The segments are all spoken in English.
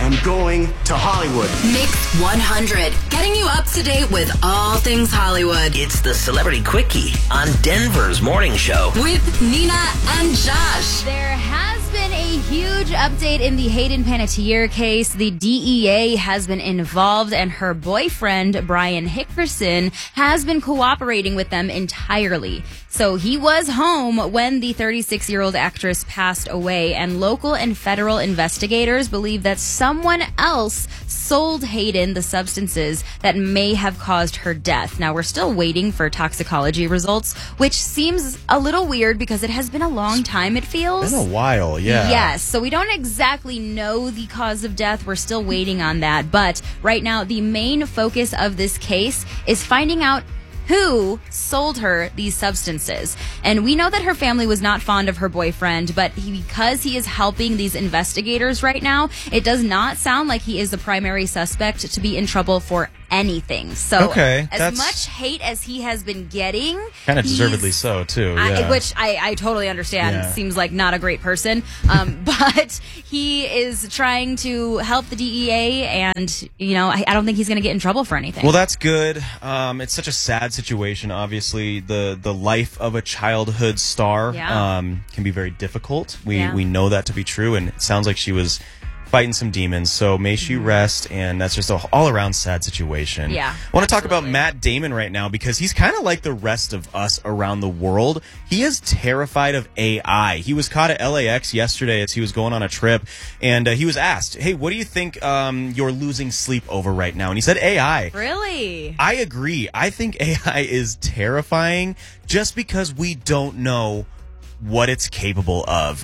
am going to Hollywood. Mix 100, getting you up to date with all things Hollywood. It's the Celebrity Quickie on Denver's Morning Show. With Nina and Josh. There has been a huge update in the Hayden Panettiere case. The DEA has been involved, and her boyfriend, Brian Hickerson, has been cooperating with them entirely. So he was home when the 36-year-old actress passed away, and local and federal investigators believe that someone else sold Hayden the substances that may have caused her death. Now, we're still waiting for toxicology results, which seems a little weird because it has been a long time, it feels. Been a while, yeah. Yes, so we don't exactly know the cause of death. We're still waiting on that. But right now, the main focus of this case is finding out who sold her these substances. And we know that her family was not fond of her boyfriend, but because he is helping these investigators right now, it does not sound like he is the primary suspect to be in trouble for anything. So as much hate as he has been getting, kind of deservedly so too, yeah. Which I totally understand. Yeah. Seems like not a great person, but he is trying to help the DEA, and I don't think he's going to get in trouble for anything. Well, that's good. It's such a sad situation. Obviously, the life of a childhood star can be very difficult. We know that to be true, and it sounds like she was fighting some demons, so may she rest, and that's just an all-around sad situation. Yeah, I want to talk about Matt Damon right now because he's kind of like the rest of us around the world. He is terrified of AI. He was caught at LAX yesterday as he was going on a trip, and he was asked, hey, what do you think you're losing sleep over right now? And he said AI. Really? I agree. I think AI is terrifying just because we don't know what it's capable of.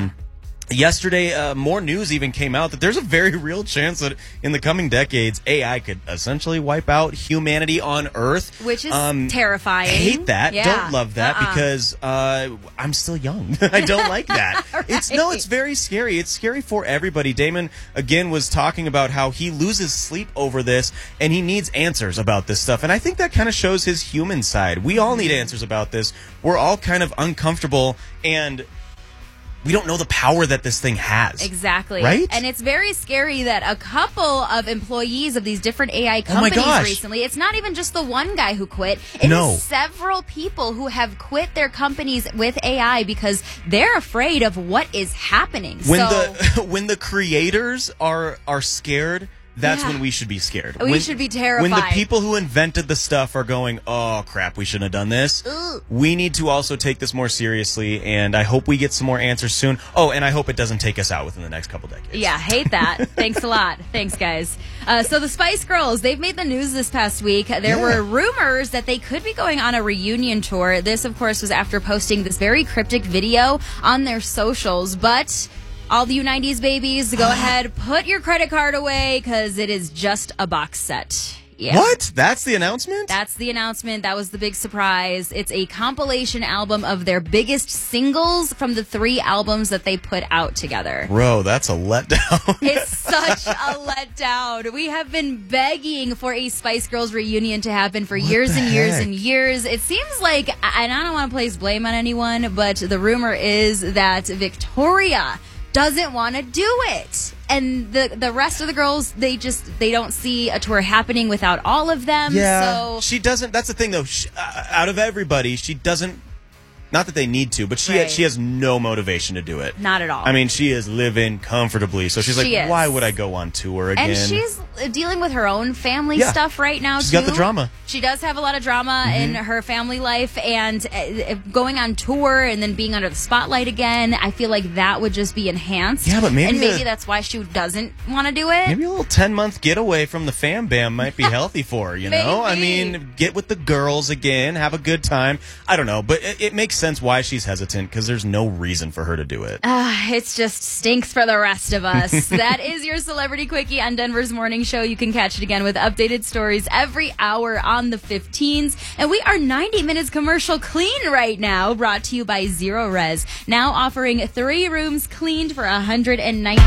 Yesterday, more news even came out that there's a very real chance that in the coming decades, AI could essentially wipe out humanity on Earth. Which is terrifying. I hate that. Yeah. Don't love that because I'm still young. I don't like that. Right. It's very scary. It's scary for everybody. Damon, again, was talking about how he loses sleep over this and he needs answers about this stuff. And I think that kind of shows his human side. We all need answers about this. We're all kind of uncomfortable, and we don't know the power that this thing has. Exactly. Right? And it's very scary that a couple of employees of these different AI companies recently, it's not even just the one guy who quit. It is several people who have quit their companies with AI because they're afraid of what is happening. When the creators are scared, that's when we should be scared. We should be terrified. When the people who invented the stuff are going, oh, crap, we shouldn't have done this, we need to also take this more seriously, and I hope we get some more answers soon. Oh, and I hope it doesn't take us out within the next couple decades. Yeah, hate that. Thanks a lot. Thanks, guys. So the Spice Girls, they've made the news this past week. There were rumors that they could be going on a reunion tour. This, of course, was after posting this very cryptic video on their socials, but all the U90s babies, go ahead, put your credit card away because it is just a box set. Yeah. What? That's the announcement? That's the announcement. That was the big surprise. It's a compilation album of their biggest singles from the 3 albums that they put out together. Bro, that's a letdown. It's such a letdown. We have been begging for a Spice Girls reunion to happen for years and years and years. It seems like, and I don't want to place blame on anyone, but the rumor is that Victoria doesn't want to do it. And the rest of the girls, they don't see a tour happening without all of them. Yeah, so she doesn't. That's the thing, though. Out of everybody, she doesn't. Not that they need to, but she has no motivation to do it. Not at all. I mean, she is living comfortably, so she's like, why would I go on tour again? And she's dealing with her own family stuff right now, She's got the drama. She does have a lot of drama in her family life, and going on tour and then being under the spotlight again, I feel like that would just be enhanced. Yeah, but maybe that's why she doesn't want to do it. Maybe a little 10-month getaway from the fam bam might be healthy for her, you know? I mean, get with the girls again, have a good time. I don't know, but it makes sense why she's hesitant, because there's no reason for her to do it. It just stinks for the rest of us. That is your Celebrity Quickie on Denver's Morning Show. You can catch it again with updated stories every hour on the 15s. And we are 90 minutes commercial clean right now, brought to you by Zero Res. Now offering 3 rooms cleaned for $119.